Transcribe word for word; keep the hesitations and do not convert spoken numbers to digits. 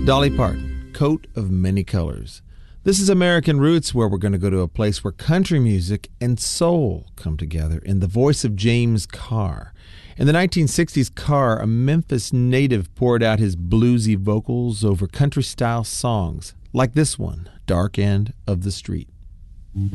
Dolly Parton, Coat of Many Colors. This is American Roots, where we're going to go to a place where country music and soul come together in the voice of James Carr. In the nineteen sixties, Carr, a Memphis native, poured out his bluesy vocals over country-style songs like this one, Dark End of the Street.